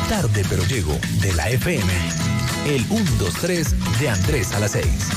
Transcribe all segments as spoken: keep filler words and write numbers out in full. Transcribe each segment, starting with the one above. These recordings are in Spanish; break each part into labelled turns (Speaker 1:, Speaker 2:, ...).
Speaker 1: Tarde pero llego, de la F M. El uno, dos, tres de Andrés a las seis.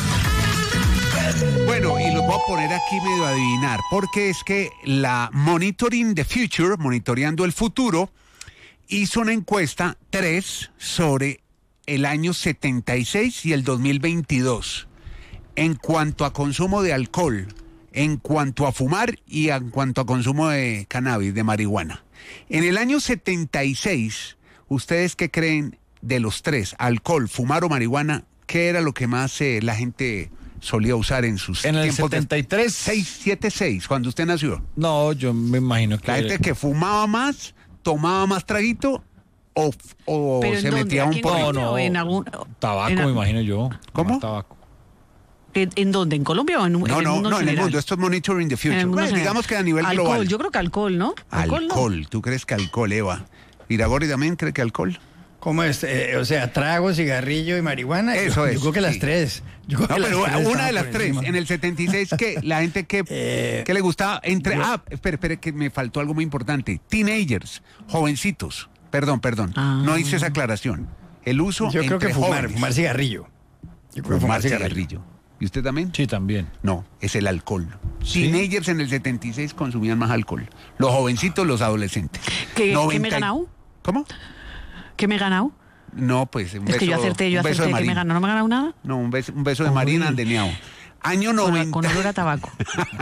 Speaker 2: Bueno, y los voy a poner aquí medio a adivinar, porque es que la Monitoring the Future, monitoreando el futuro, hizo una encuesta tres sobre el año setenta y seis y el dos mil veintidós en cuanto a consumo de alcohol, en cuanto a fumar y en cuanto a consumo de cannabis, de marihuana. En el año setenta y seis, ¿ustedes qué creen de los tres? Alcohol, fumar o marihuana, ¿qué era lo que más eh, la gente solía usar en sus
Speaker 3: en el
Speaker 2: tiempos?
Speaker 3: setenta y tres.
Speaker 2: seis, siete, seis, cuando usted nació.
Speaker 3: No, yo me imagino que...
Speaker 2: La gente que fumaba más, tomaba más traguito o, o
Speaker 4: ¿Pero en
Speaker 2: se
Speaker 4: dónde?
Speaker 2: metía
Speaker 4: ¿Aquí
Speaker 2: un
Speaker 4: en
Speaker 2: porro.
Speaker 4: Colombia
Speaker 3: No,
Speaker 4: o
Speaker 3: no.
Speaker 4: en algún-
Speaker 3: Tabaco,
Speaker 4: en
Speaker 3: me
Speaker 4: al-
Speaker 3: imagino yo.
Speaker 2: ¿Cómo?
Speaker 3: Más tabaco.
Speaker 4: ¿En, en dónde? ¿En Colombia o en,
Speaker 2: No,
Speaker 4: en el
Speaker 2: no,
Speaker 4: mundo
Speaker 2: no, en el
Speaker 4: general?
Speaker 2: mundo. Esto es Monitoring the
Speaker 4: En
Speaker 2: Future.
Speaker 4: el mundo
Speaker 2: Bueno,
Speaker 4: general.
Speaker 2: digamos que a nivel
Speaker 4: alcohol,
Speaker 2: global.
Speaker 4: yo creo que alcohol, ¿no?
Speaker 2: Alcohol,
Speaker 4: ¿no?
Speaker 2: ¿tú crees que alcohol, Eva? ¿Iragori también cree que alcohol?
Speaker 5: ¿Cómo es? Eh, o sea, trago, cigarrillo y marihuana.
Speaker 2: Eso
Speaker 5: yo,
Speaker 2: es,
Speaker 5: Yo creo que las
Speaker 2: sí.
Speaker 5: tres. Yo creo
Speaker 2: No,
Speaker 5: que
Speaker 2: pero
Speaker 5: las tres
Speaker 2: una
Speaker 5: estaban
Speaker 2: de las
Speaker 5: por
Speaker 2: tres.
Speaker 5: encima.
Speaker 2: En el setenta y seis, ¿qué? La gente que,
Speaker 5: Eh,
Speaker 2: que le gustaba entre...
Speaker 5: yo-
Speaker 2: Ah, espere, espere, que me faltó algo muy importante. Teenagers, jovencitos. Perdón, perdón.
Speaker 4: Ah.
Speaker 2: No hice esa aclaración. El uso
Speaker 5: Yo creo
Speaker 2: entre
Speaker 5: que fumar,
Speaker 2: jóvenes.
Speaker 5: fumar cigarrillo. Yo creo que
Speaker 2: Fumar
Speaker 5: fumar
Speaker 2: cigarrillo.
Speaker 5: cigarrillo.
Speaker 2: ¿Y usted también?
Speaker 3: Sí, también.
Speaker 2: No, es el alcohol.
Speaker 3: ¿Sí?
Speaker 2: Teenagers en el setenta y seis consumían más alcohol. Los jovencitos, los adolescentes.
Speaker 4: ¿Qué, ¿qué
Speaker 2: noventa
Speaker 4: me he
Speaker 2: y-
Speaker 4: ganado?
Speaker 2: ¿Cómo?
Speaker 4: ¿Qué me he ganado?
Speaker 2: No, pues un
Speaker 4: Es
Speaker 2: beso,
Speaker 4: que yo acerté, yo
Speaker 2: un beso
Speaker 4: acerté
Speaker 2: de
Speaker 4: que me
Speaker 2: Marín.
Speaker 4: ganó. ¿No me he ganado nada?
Speaker 2: No, un beso, un beso de
Speaker 4: Uy.
Speaker 2: Marín andeneado. Año
Speaker 4: Con,
Speaker 2: noventa.
Speaker 4: con olor a tabaco.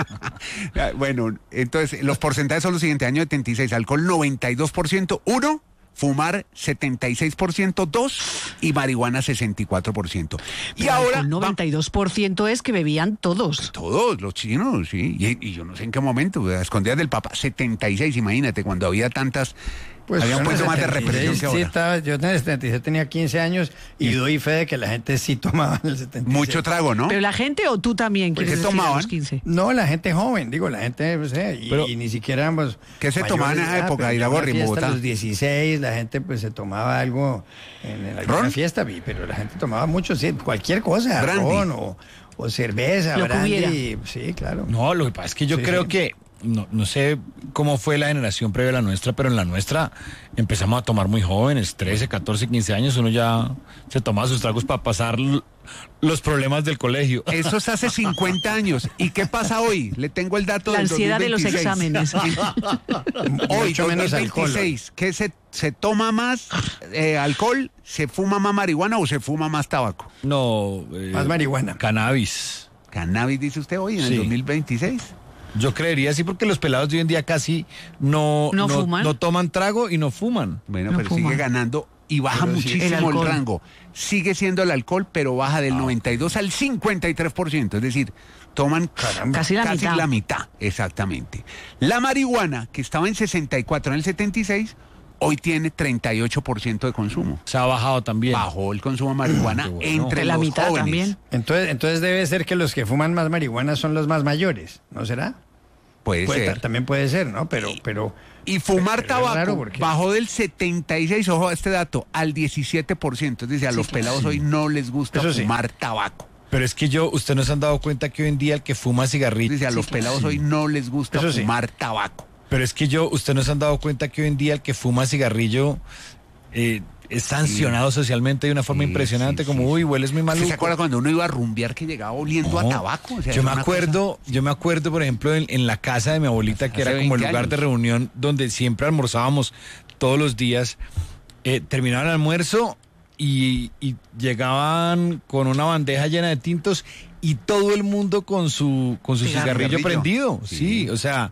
Speaker 2: Ah, Bueno, entonces los porcentajes son los siguientes. Año setenta y seis, alcohol noventa y dos por ciento, uno, fumar setenta y seis por ciento, dos, y marihuana sesenta y cuatro por ciento. Y
Speaker 4: Pero
Speaker 2: ahora...
Speaker 4: el noventa y dos por ciento es que bebían todos.
Speaker 2: Todos los chinos, sí. Y, y yo no sé en qué momento, a escondidas del Papa, setenta y seis, imagínate, cuando había tantas... había un
Speaker 5: yo en el
Speaker 2: poquito más de
Speaker 5: setenta y seis
Speaker 2: represión que
Speaker 5: sí
Speaker 2: ahora.
Speaker 5: estaba- yo en el setenta y seis tenía quince años y doy fe de que la gente sí tomaba en el setenta y seis.
Speaker 2: Mucho trago, ¿no?
Speaker 4: ¿Pero la gente o tú también
Speaker 2: Pues,
Speaker 4: quieres
Speaker 2: ¿qué
Speaker 4: decir a
Speaker 2: tomaban?
Speaker 4: los quince?
Speaker 5: No, la gente joven, digo, la gente, no sé, y,
Speaker 3: Pero-
Speaker 5: y ni siquiera ambos.
Speaker 2: ¿Qué se tomaba en esa
Speaker 5: mayores de edad,
Speaker 2: época,
Speaker 5: pero yo
Speaker 2: Iragorri, en
Speaker 5: en una fiesta
Speaker 2: Bogotá?
Speaker 5: A los dieciséis, la gente pues se tomaba algo en, en alguna
Speaker 2: ¿Ron?
Speaker 5: fiesta, vi, pero la gente tomaba mucho, sí, cualquier cosa,
Speaker 2: Brandy.
Speaker 5: ron o, o cerveza,
Speaker 4: Lo que hubiera.
Speaker 5: brandy, sí, claro.
Speaker 3: No, lo que pasa es que yo
Speaker 5: Sí,
Speaker 3: creo
Speaker 5: sí.
Speaker 3: que, no, no sé cómo fue la generación previa a la nuestra, pero en la nuestra empezamos a tomar muy jóvenes, trece, catorce, quince años, uno ya se tomaba sus tragos para pasar l- los problemas del colegio.
Speaker 2: Eso es hace cincuenta años. ¿Y qué pasa hoy? Le tengo el dato
Speaker 4: La
Speaker 2: del
Speaker 4: ansiedad de los
Speaker 2: dos mil veintiséis.
Speaker 4: exámenes.
Speaker 2: Hoy,
Speaker 5: Mucho menos
Speaker 2: dos mil veintiséis, ¿qué se, se toma más eh, alcohol? ¿Se fuma más marihuana o se fuma más tabaco?
Speaker 3: No, eh,
Speaker 5: Más marihuana.
Speaker 3: cannabis.
Speaker 2: Cannabis, dice usted hoy, en el
Speaker 3: Sí.
Speaker 2: dos mil veintiséis.
Speaker 3: Yo creería sí, porque los pelados de hoy en día casi no,
Speaker 4: No fuman.
Speaker 3: no toman trago y no fuman.
Speaker 2: Bueno,
Speaker 4: No
Speaker 2: pero
Speaker 4: fuma.
Speaker 2: sigue ganando y baja
Speaker 5: Pero sí,
Speaker 2: muchísimo
Speaker 4: el
Speaker 2: el,
Speaker 4: alcohol.
Speaker 2: rango. Sigue siendo el alcohol, pero baja del noventa y dos al cincuenta y tres por ciento. Es decir, toman
Speaker 5: Caramba.
Speaker 4: Casi la
Speaker 2: casi
Speaker 4: mitad.
Speaker 2: la mitad, exactamente. La marihuana, que estaba en sesenta y cuatro en el setenta y seis, hoy tiene treinta y ocho por ciento de consumo.
Speaker 3: Se ha bajado también.
Speaker 2: Bajó el consumo de marihuana
Speaker 3: Qué bueno.
Speaker 2: entre
Speaker 4: De la
Speaker 2: los
Speaker 4: mitad
Speaker 2: jóvenes.
Speaker 4: también.
Speaker 5: Entonces, entonces debe ser que los que fuman más marihuana son los más mayores, ¿no será?
Speaker 2: Puede
Speaker 5: Puede-
Speaker 2: ser.
Speaker 5: también puede ser, ¿no? Pero, pero
Speaker 2: Y fumar
Speaker 5: pero es raro
Speaker 2: tabaco
Speaker 5: porque-
Speaker 2: bajó del setenta y seis, ojo a este dato, al diecisiete por ciento. Es decir, a los pelados hoy no les gusta
Speaker 5: Eso sí.
Speaker 2: fumar tabaco.
Speaker 3: Pero es que yo, usted no se han dado cuenta que hoy en día el que fuma cigarrillo.
Speaker 2: Dice, a los pelados hoy no les gusta
Speaker 5: Eso sí.
Speaker 2: fumar tabaco.
Speaker 3: Pero es que yo, usted no se han dado cuenta que hoy en día el que fuma cigarrillo eh, es sancionado socialmente de una forma
Speaker 2: Sí,
Speaker 3: impresionante,
Speaker 2: sí,
Speaker 3: como,
Speaker 2: sí,
Speaker 3: uy,
Speaker 2: sí.
Speaker 3: hueles muy
Speaker 2: ¿Usted
Speaker 3: maluco.
Speaker 2: se acuerda cuando uno iba a rumbear que llegaba oliendo
Speaker 3: No.
Speaker 2: a tabaco? O sea,
Speaker 3: yo
Speaker 2: era
Speaker 3: me
Speaker 2: una
Speaker 3: acuerdo, yo me acuerdo, por ejemplo, en, en la casa de mi abuelita, que
Speaker 2: Hace
Speaker 3: era como el
Speaker 2: veinte
Speaker 3: lugar de
Speaker 2: años.
Speaker 3: reunión donde siempre almorzábamos todos los días. Eh, terminaba el almuerzo y, y llegaban con una bandeja llena de tintos y todo el mundo con su con su
Speaker 4: Cigarrillo.
Speaker 3: cigarrillo, prendido.
Speaker 2: Sí.
Speaker 3: Sí, o sea,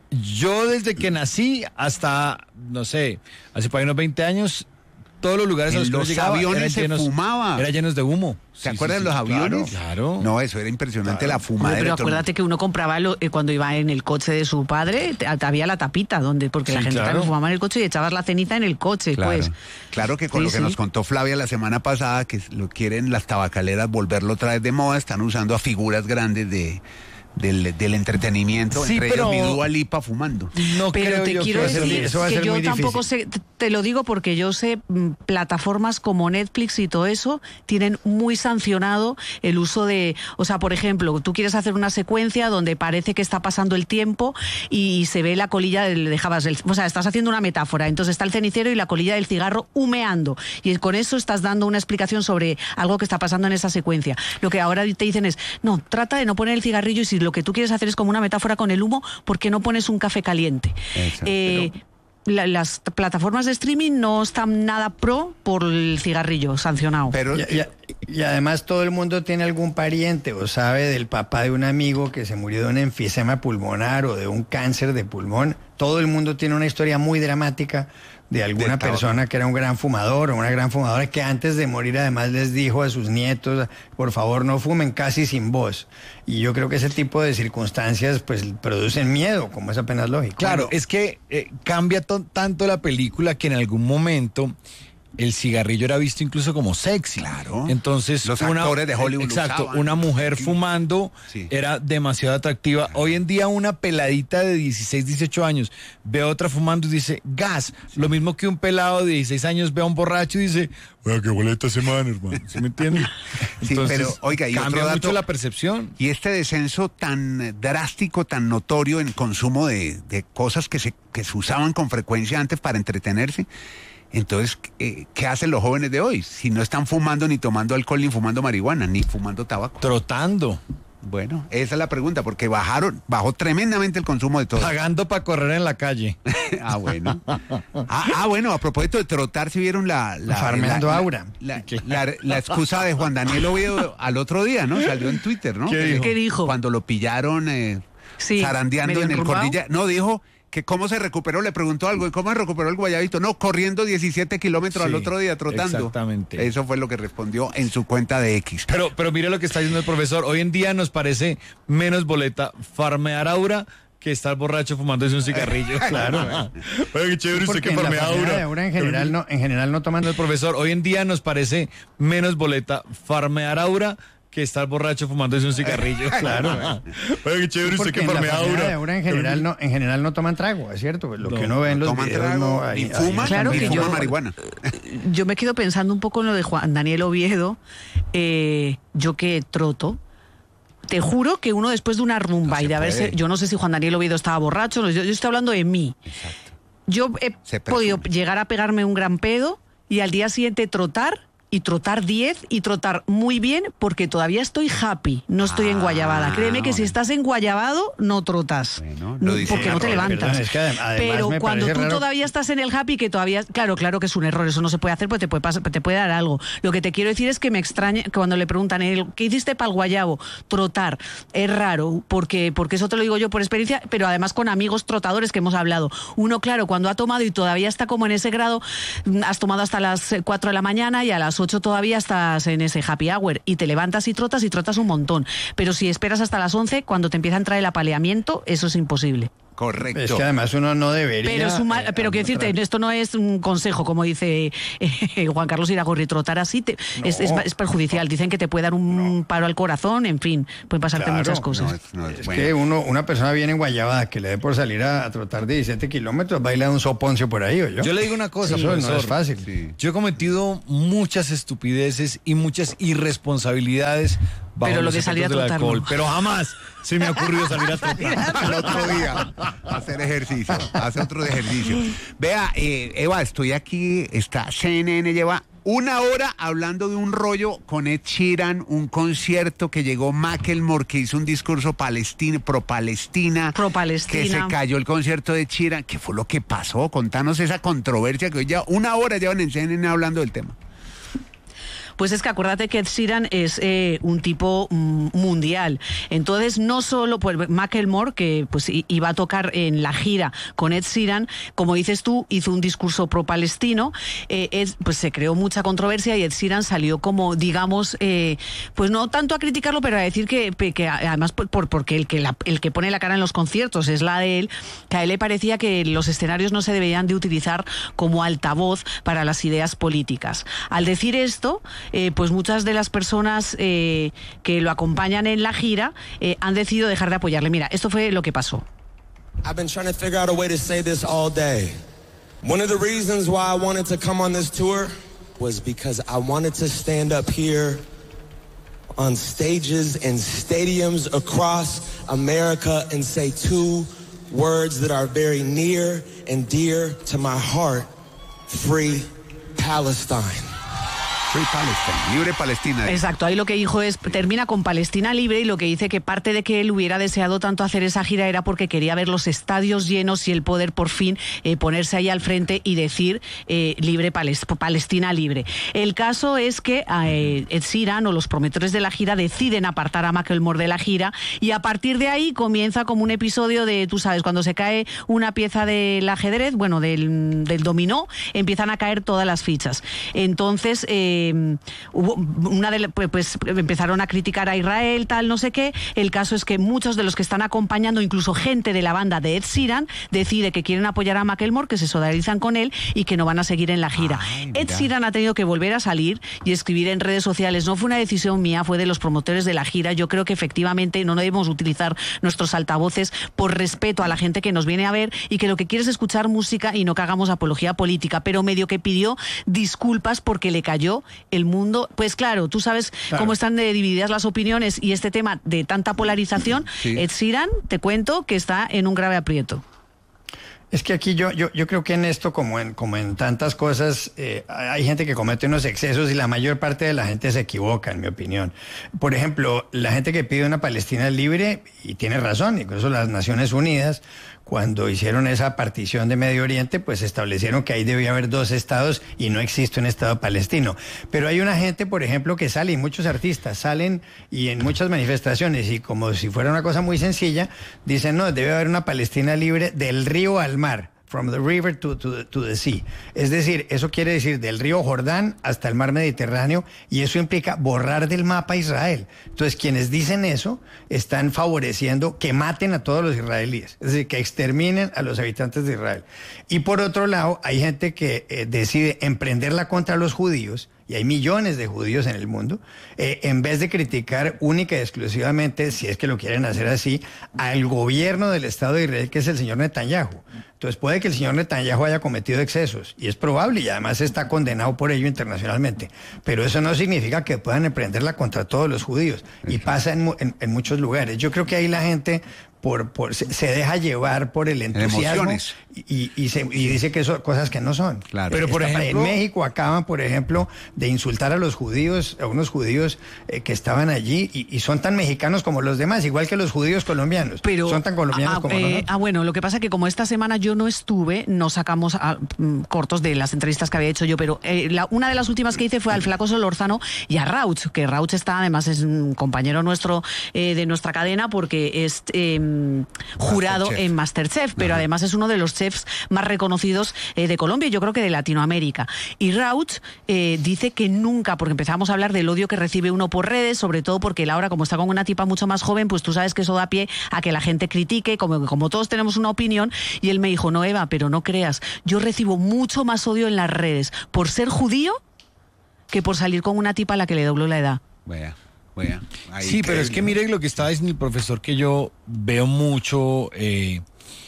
Speaker 3: yo desde que nací hasta, no sé, hace por ahí unos veinte años, todos los lugares a
Speaker 2: En
Speaker 3: los que uno
Speaker 2: los
Speaker 3: llegaba
Speaker 2: aviones
Speaker 3: eran
Speaker 2: se
Speaker 3: llenos,
Speaker 2: fumaba.
Speaker 3: eran llenos de humo.
Speaker 2: ¿Se
Speaker 3: Sí,
Speaker 2: acuerdan
Speaker 3: sí,
Speaker 2: los
Speaker 3: sí,
Speaker 2: aviones?
Speaker 3: Claro.
Speaker 2: No, eso era impresionante, la
Speaker 4: Hombre,
Speaker 2: fumadera.
Speaker 4: pero
Speaker 2: de todo el
Speaker 4: acuérdate que uno compraba lo- eh, cuando iba en el coche de su padre, te- había la tapita, donde porque la
Speaker 3: Sí,
Speaker 4: gente
Speaker 3: claro.
Speaker 4: también fumaba en el coche y echabas la ceniza en el coche,
Speaker 2: Claro,
Speaker 4: pues.
Speaker 2: claro que con
Speaker 4: Sí,
Speaker 2: lo que
Speaker 4: sí.
Speaker 2: nos contó Flavia la semana pasada, que lo quieren las tabacaleras volverlo otra vez de moda, están usando a figuras grandes de, del, del entretenimiento,
Speaker 3: Sí,
Speaker 2: entre
Speaker 3: pero-
Speaker 2: ellos mi Dua Lipa fumando.
Speaker 3: No
Speaker 4: Pero
Speaker 3: creo
Speaker 4: te
Speaker 3: yo
Speaker 4: quiero
Speaker 3: que eso-
Speaker 4: decir
Speaker 5: eso va a
Speaker 4: que
Speaker 5: ser
Speaker 4: yo
Speaker 5: muy
Speaker 4: tampoco
Speaker 5: difícil.
Speaker 4: sé, te lo digo porque yo sé, mm, plataformas como Netflix y todo eso tienen muy sancionado el uso de, o sea, por ejemplo, tú quieres hacer una secuencia donde parece que está pasando el tiempo y se ve la colilla del, dejabas el, o sea, estás haciendo una metáfora, entonces está el cenicero y la colilla del cigarro humeando y con eso estás dando una explicación sobre algo que está pasando en esa secuencia. Lo que ahora te dicen es, no, trata de no poner el cigarrillo y si lo que tú quieres hacer es como una metáfora con el humo, ¿por qué no pones un café caliente?
Speaker 2: Exacto.
Speaker 4: Eh, la- las plataformas de streaming no están nada pro por el cigarrillo sancionado.
Speaker 2: Pero
Speaker 5: Y, y- y además todo el mundo tiene algún pariente o sabe del papá de un amigo que se murió de un enfisema pulmonar o de un cáncer de pulmón. Todo el mundo tiene una historia muy dramática de alguna
Speaker 2: De tabaco.
Speaker 5: persona que era un gran fumador o una gran fumadora que antes de morir además les dijo a sus nietos, por favor no fumen, casi sin voz. Y yo creo que ese tipo de circunstancias pues producen miedo, como es apenas lógico.
Speaker 3: Claro,
Speaker 5: Bueno,
Speaker 3: es que eh, cambia to- tanto la película que en algún momento el cigarrillo era visto incluso como sexy.
Speaker 2: Claro.
Speaker 3: Entonces,
Speaker 2: Los
Speaker 3: una,
Speaker 2: actores de Hollywood lo
Speaker 3: exacto,
Speaker 2: usaban.
Speaker 3: una mujer
Speaker 2: Sí.
Speaker 3: fumando
Speaker 2: Sí.
Speaker 3: era demasiado atractiva. Hoy en día una peladita de dieciséis, dieciocho años ve a otra fumando y dice, gas. Lo mismo que un pelado de dieciséis años ve a un borracho y dice, oiga, qué bola esta semana, hermano. ¿Sí me entiendes?
Speaker 2: Sí, pero, oiga, y otro
Speaker 3: cambia
Speaker 2: dato-
Speaker 3: mucho la percepción.
Speaker 2: Y este descenso tan eh, drástico, tan notorio en consumo de, de cosas que se, que se usaban con frecuencia antes para entretenerse, entonces, eh, ¿qué hacen los jóvenes de hoy? Si no están fumando ni tomando alcohol, ni fumando marihuana, ni fumando tabaco.
Speaker 3: Trotando,
Speaker 2: Bueno, esa es la pregunta, porque bajaron, bajó tremendamente el consumo de todo.
Speaker 3: pagando para correr en la calle.
Speaker 2: Ah, bueno. Ah, ah, bueno, a propósito de trotar, si vieron la... la
Speaker 5: Farmeando
Speaker 2: la- la-
Speaker 5: aura.
Speaker 2: La, la- la excusa de Juan Daniel Oviedo al otro día, ¿no? Salió en Twitter, ¿no?
Speaker 3: ¿Qué dijo?
Speaker 4: ¿Qué dijo?
Speaker 2: Cuando lo pillaron eh,
Speaker 4: Sí,
Speaker 2: zarandeando
Speaker 4: medio
Speaker 2: en el
Speaker 4: enrumbado.
Speaker 2: Cordilla. No, dijo que cómo se recuperó, le preguntó algo, ¿y cómo se recuperó el guayabito? No, corriendo diecisiete kilómetros
Speaker 3: Sí,
Speaker 2: al otro día, trotando.
Speaker 3: exactamente.
Speaker 2: Eso fue lo que respondió en su cuenta de X.
Speaker 3: Pero, pero mire lo que está diciendo el profesor. Hoy en día nos parece menos boleta farmear aura que estar borracho fumándose un cigarrillo. Claro. Oye, qué chévere usted
Speaker 5: porque
Speaker 3: que
Speaker 5: en la
Speaker 3: farmea
Speaker 5: farmeada de
Speaker 3: aura.
Speaker 5: aura en general no, en general no toman
Speaker 3: El profesor, hoy en día nos parece menos boleta farmear aura que estar borracho fumándose un cigarrillo. Claro. Oye, qué chévere usted
Speaker 5: porque
Speaker 3: que
Speaker 5: en la
Speaker 3: farmea
Speaker 5: farmeada de
Speaker 3: aura.
Speaker 5: aura en general no, en general no toman trago, es cierto. Pues lo
Speaker 3: No,
Speaker 5: que uno ve en los
Speaker 2: Toman
Speaker 5: videos
Speaker 2: trago,
Speaker 5: no
Speaker 2: ni
Speaker 5: hay-
Speaker 2: fuman,
Speaker 5: hay-
Speaker 4: Claro
Speaker 2: ni
Speaker 4: que
Speaker 2: fuman
Speaker 4: yo-
Speaker 2: marihuana.
Speaker 4: Yo me quedo pensando un poco en lo de Juan Daniel Oviedo. Eh, yo que troto. Te juro que uno después de una rumba
Speaker 2: No
Speaker 4: y de
Speaker 2: se
Speaker 4: haberse.
Speaker 2: puede.
Speaker 4: Yo no sé si Juan Daniel Oviedo estaba borracho, no, yo, yo estoy hablando de mí. Yo he
Speaker 2: Se
Speaker 4: podido
Speaker 2: presume.
Speaker 4: llegar a pegarme un gran pedo y al día siguiente trotar. Y trotar diez y trotar muy bien porque todavía estoy happy, no estoy en
Speaker 2: Ah,
Speaker 4: guayabada. Créeme que si
Speaker 2: bueno.
Speaker 4: estás en guayabado, no trotas.
Speaker 2: Bueno, lo
Speaker 4: No,
Speaker 2: dice
Speaker 4: porque no te
Speaker 5: Perdón,
Speaker 4: levantas.
Speaker 5: es que adem- además
Speaker 4: Pero
Speaker 5: me
Speaker 4: cuando
Speaker 5: parece
Speaker 4: tú
Speaker 5: raro-
Speaker 4: todavía estás en el happy, que todavía, claro, claro que es un error, eso no se puede hacer porque te puede, pasar, te puede dar algo. Lo que te quiero decir es que me extraña que cuando le preguntan, "¿El- ¿qué hiciste para el guayabo? Trotar. Es raro, porque, porque eso te lo digo yo por experiencia, pero además con amigos trotadores que hemos hablado. Uno, claro, cuando ha tomado y todavía está como en ese grado, mm, has tomado hasta las eh, cuatro de la mañana y a las ocho todavía estás en ese happy hour y te levantas y trotas y trotas un montón. Pero si esperas hasta las once, cuando te empieza a entrar el apaleamiento, eso es imposible.
Speaker 2: Correcto.
Speaker 5: Es que además uno no debería.
Speaker 4: Pero, es un mal-
Speaker 5: eh,
Speaker 4: pero quiero decirte,
Speaker 5: anotar.
Speaker 4: esto no es un consejo, como dice eh, Juan Carlos Iragorri, trotar así te- es, es- es perjudicial. Dicen que te puede dar un paro al corazón, en fin, pueden pasarte
Speaker 5: Claro,
Speaker 4: muchas
Speaker 2: No,
Speaker 4: cosas.
Speaker 2: es- no, es
Speaker 5: Es
Speaker 2: bueno.
Speaker 5: que uno, una persona viene en guayabada que le dé por salir a, a trotar diecisiete kilómetros, baila un soponcio por ahí, ¿o yo?
Speaker 3: Yo le digo una cosa,
Speaker 5: Eso no
Speaker 3: profesor.
Speaker 5: es fácil.
Speaker 2: Sí.
Speaker 3: Yo he cometido muchas estupideces y muchas irresponsabilidades bajo
Speaker 4: Pero lo
Speaker 3: los
Speaker 4: de salir a
Speaker 3: efectos del
Speaker 4: trotar,
Speaker 3: alcohol,
Speaker 4: no.
Speaker 3: pero jamás se me ha ocurrido salir a trotar.
Speaker 2: El otro día hacer ejercicio, hacer otro ejercicio. Vea, eh, Eva, estoy aquí, está C N N, lleva una hora hablando de un rollo con Ed Sheeran, un concierto que llegó Macklemore, que hizo un discurso palestino, pro-Palestina.
Speaker 4: Pro-Palestina.
Speaker 2: Que se cayó el concierto de Ed Sheeran. ¿Qué fue lo que pasó? Contanos esa controversia que hoy ya una hora llevan en C N N hablando del tema.
Speaker 4: Pues es que acuérdate que Ed Sheeran es eh, un tipo mm, mundial. Entonces, no solo pues, Macklemore, que pues i- iba a tocar en la gira con Ed Sheeran, como dices tú, hizo un discurso pro-palestino, eh, Ed- pues se creó mucha controversia y Ed Sheeran salió como, digamos, eh, pues no tanto a criticarlo, pero a decir que, que además por, por- porque el que, la- el que pone la cara en los conciertos es la de él, que a él le parecía que los escenarios no se deberían de utilizar como altavoz para las ideas políticas. Al decir esto, eh, pues muchas de las personas eh, que lo acompañan en la gira eh, han decidido dejar de apoyarle. Mira, esto fue lo que pasó.
Speaker 6: I've been trying to figure out a way to say this all day. One of the reasons why I wanted to come on this tour was because I wanted to stand up here on stages and stadiums across America and say two words that are very near and dear to my heart: Free Palestine.
Speaker 2: Free Palestine, libre Palestina.
Speaker 4: Exacto, ahí lo que dijo es, termina con Palestina libre, y lo que dice que parte de que él hubiera deseado tanto hacer esa gira era porque quería ver los estadios llenos y el poder por fin eh, ponerse ahí al frente y decir eh, libre Palest- Palestina libre. El caso es que eh, Ed Sheeran o los promotores de la gira deciden apartar a Macklemore de la gira, y a partir de ahí comienza como un episodio de, tú sabes, cuando se cae una pieza del ajedrez, bueno, del, del dominó, empiezan a caer todas las fichas. Entonces, eh, hubo una de, pues, pues empezaron a criticar a Israel, tal, no sé qué. El caso es que muchos de los que están acompañando, incluso gente de la banda de Ed Sheeran, decide que quieren apoyar a Macklemore, que se solidarizan con él y que no van a seguir en la gira.
Speaker 2: Ay,
Speaker 4: Ed Sheeran ha tenido que volver a salir y escribir en redes sociales: no fue una decisión mía, fue de los promotores de la gira. Yo creo que efectivamente no debemos utilizar nuestros altavoces por respeto a la gente que nos viene a ver y que lo que quiere es escuchar música y no que hagamos apología política, pero medio que pidió disculpas porque le cayó el mundo. Pues claro, tú sabes
Speaker 5: Claro.
Speaker 4: cómo están de divididas las opiniones, y este tema de tanta polarización,
Speaker 2: Sí.
Speaker 4: Ed Sheeran, te cuento que está en un grave aprieto.
Speaker 5: Es que aquí yo, yo, yo creo que en esto, como en, como en tantas cosas, eh, hay gente que comete unos excesos y la mayor parte de la gente se equivoca, en mi opinión. Por ejemplo, la gente que pide una Palestina libre, y tiene razón, incluso las Naciones Unidas, cuando hicieron esa partición de Medio Oriente, pues establecieron que ahí debía haber dos estados y no existe un estado palestino. Pero hay una gente, por ejemplo, que sale, y muchos artistas salen y en muchas manifestaciones, y como si fuera una cosa muy sencilla, dicen: no, debe haber una Palestina libre del río al mar. From the river to, to, the, to the sea. Es decir, eso quiere decir del río Jordán hasta el mar Mediterráneo, y eso implica borrar del mapa a Israel. Entonces, quienes dicen eso están favoreciendo que maten a todos los israelíes, es decir, que exterminen a los habitantes de Israel. Y por otro lado, hay gente que eh, decide emprenderla contra los judíos, y hay millones de judíos en el mundo, eh, en vez de criticar única y exclusivamente, si es que lo quieren hacer así, al gobierno del Estado de Israel, que es el señor Netanyahu. Entonces puede que el señor Netanyahu haya cometido excesos, y es probable, y además está condenado por ello internacionalmente, pero eso no significa que puedan emprenderla contra todos los judíos, y pasa en, mu- en, en muchos lugares. Yo creo que ahí la gente por, por, se, se deja llevar por el entusiasmo
Speaker 2: Emociones.
Speaker 5: y, y, se, y dice que son cosas que no son.
Speaker 2: Claro.
Speaker 3: Pero, por
Speaker 5: Está-
Speaker 3: ejemplo-
Speaker 5: en México acaban, por ejemplo, de insultar a los judíos, a unos judíos eh, que estaban allí, y, y son tan mexicanos como los demás, igual que los judíos colombianos.
Speaker 4: Pero,
Speaker 5: son tan colombianos
Speaker 4: ah,
Speaker 5: como
Speaker 4: eh,
Speaker 5: nosotros.
Speaker 4: ah, bueno, lo que pasa es que como esta semana yo no estuve, no sacamos ah, mm, cortos de las entrevistas que había hecho yo, pero eh, la, una de las últimas que hice fue al Flaco Solórzano y a Rauch, que Rauch está, además es un compañero nuestro eh, de nuestra cadena, porque es eh, jurado
Speaker 2: Masterchef.
Speaker 4: en Masterchef, pero
Speaker 2: Ajá.
Speaker 4: además es uno de los chefs más reconocidos eh, de Colombia y yo creo que de Latinoamérica. Y Rauch eh, dice que nunca, porque empezamos a hablar del odio que recibe uno por redes, sobre todo porque él ahora, como está con una tipa mucho más joven, pues tú sabes que eso da pie a que la gente critique, como, como todos tenemos una opinión, y él me dijo: no, Eva, pero no creas, yo recibo mucho más odio en las redes por ser judío que por salir con una tipa a la que le dobló la edad.
Speaker 2: Vea, vea. Ahí
Speaker 3: Sí, pero es que
Speaker 2: increíble,
Speaker 3: mire lo que estaba diciendo el profesor, que yo veo mucho eh,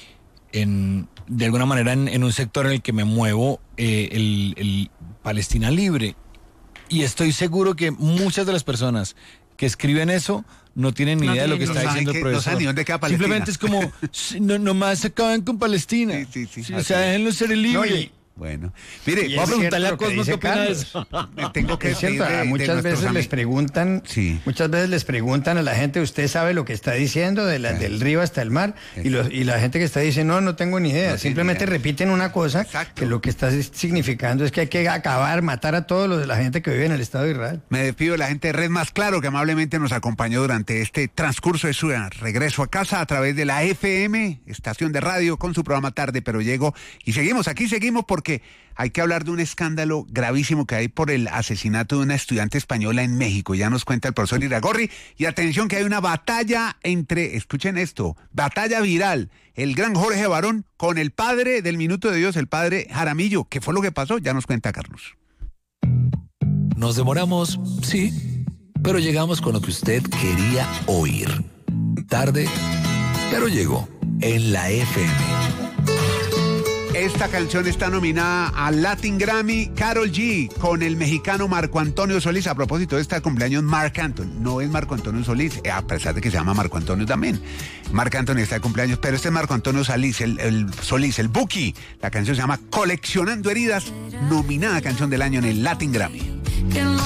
Speaker 3: en, de alguna manera en, en un sector en el que me muevo, eh, el, el Palestina libre. Y estoy seguro que muchas de las personas que escriben eso no tienen ni
Speaker 4: No
Speaker 3: idea de lo que
Speaker 4: tienen-
Speaker 3: está
Speaker 2: no saben
Speaker 3: diciendo
Speaker 2: qué-
Speaker 3: el
Speaker 2: no
Speaker 3: profesor.
Speaker 2: saben ni dónde queda Palestina.
Speaker 3: Simplemente es como, "Sí, no, nomás se acaban con Palestina.
Speaker 2: Sí, sí, sí.
Speaker 3: o sea, déjenlo ser
Speaker 5: No,
Speaker 3: libre.
Speaker 5: y-
Speaker 2: Bueno, mire,
Speaker 5: Y
Speaker 3: Voy a
Speaker 5: es
Speaker 3: preguntarle
Speaker 5: cierto
Speaker 3: a
Speaker 5: lo que
Speaker 3: Cosmo qué
Speaker 5: dice
Speaker 3: opina de
Speaker 5: Carlos.
Speaker 3: eso.
Speaker 2: me tengo que
Speaker 5: Es cierto,
Speaker 2: despedir de- de
Speaker 5: muchas
Speaker 2: nuestros
Speaker 5: veces les
Speaker 2: amigos.
Speaker 5: preguntan,
Speaker 2: Sí.
Speaker 5: muchas veces les preguntan a la gente: ¿usted sabe lo que está diciendo de la,
Speaker 2: Sí.
Speaker 5: del río hasta el mar? Y, los, y la gente que está diciendo: no, no tengo ni idea.
Speaker 2: No tiene
Speaker 5: Simplemente
Speaker 2: idea.
Speaker 5: repiten una cosa
Speaker 2: Exacto.
Speaker 5: que lo que está significando es que hay que acabar, matar a todos los de la gente que vive en el Estado de Israel.
Speaker 2: Me despido de la gente de Red Más Claro, que amablemente nos acompañó durante este transcurso de su regreso a casa a través de la F M, estación de radio, con su programa Tarde Pero Llego. Y seguimos, aquí seguimos porque hay que hablar de un escándalo gravísimo que hay por el asesinato de una estudiante española en México. Ya nos cuenta el profesor Iragorri. Y atención que hay una batalla entre, escuchen esto, batalla viral, el gran Jorge Barón con el padre del Minuto de Dios, el padre Jaramillo. ¿Qué fue lo que pasó? Ya nos cuenta Carlos.
Speaker 1: Nos demoramos, sí, pero llegamos con lo que usted quería oír. Tarde, pero llegó en la F M.
Speaker 2: Esta canción está nominada al Latin Grammy Karol G con el mexicano Marco Antonio Solís. A propósito de este cumpleaños, Marc Anthony. No es Marco Antonio Solís, a pesar de que se llama Marco Antonio también. Marc Anthony está de cumpleaños, pero este es Marco Antonio Solís, el, el Solís, el Buki. La canción se llama Coleccionando Heridas, nominada canción del año en el Latin Grammy.